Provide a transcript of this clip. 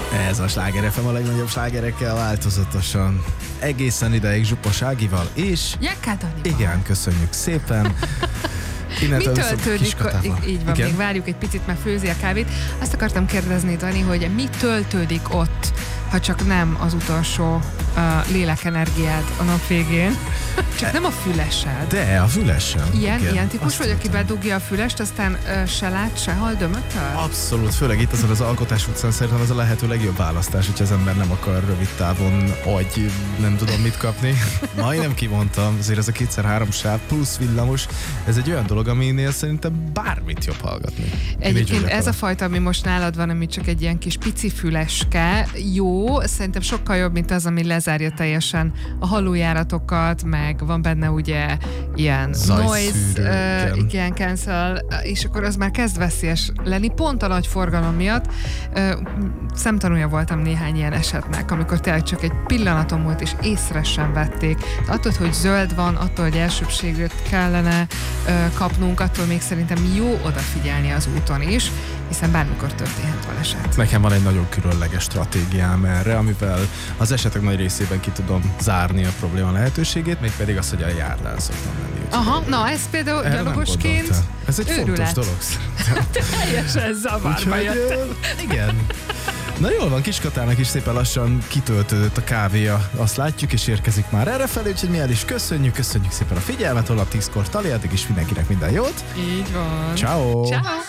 Ez a Sláger FM a legnagyobb slágerekkel változatosan. Egészen ideig Zsupos Ágival és... Jekká Danival. Igen, köszönjük szépen. Mi töltődik? Így van, igen? még várjuk egy picit, mert főzi a kávét. Azt akartam kérdezni, Dani, hogy mi töltődik ott, ha csak nem az utolsó lélekenergiád a nap végén. Csak nem a fülesed. De a fülessel. Ilyen típus vagy, aki bedugja a fülest, aztán se lát, se hall dömöttel? Abszolút, főleg itt azon az Alkotás utcán szerintem ez a lehető legjobb választás, hogyha az ember nem akar rövid távon nem tudom mit kapni. Majdnem kimondtam, azért ez a 2x3 sáv plusz villamos, ez egy olyan dolog, aminél szerintem bármit jobb hallgatni. Egyébként ez a fajta, ami most nálad van, ami csak egy ilyen kis pici füleske, jó, szerintem sokkal jobb, mint az, ami lezárja teljesen a hallójáratokat, meg van benne ugye ilyen noise, igen, cancel, és akkor az már kezd veszélyes lenni, pont a nagy forgalom miatt. Szemtanúja voltam néhány ilyen esetnek, amikor tényleg csak egy pillanatom volt, és észre sem vették. De attól, hogy zöld van, attól, hogy elsőbséget kellene kapnunk, attól még szerintem jó odafigyelni az úton is, hiszen bármikor történhet baleset. Nekem van egy nagyon különleges stratégiám erre, amivel az esetek nagy részében ki tudom zárni a probléma lehetőségét, mégpedig az, hogy a járdán szoktam menni. Aha, na ez például gyalogosként ez egy fontos dolog szerintem. Teljesen zavarba jött. Igen. Na jól van, Kiskatának is szépen lassan kitöltődött a kávéja, azt látjuk, és érkezik már errefelé, úgyhogy mi el is köszönjük szépen a figyelmet, holnap 10-kor Tali, addig is mindenkinek minden jót. Így van. Ciao. Ciao.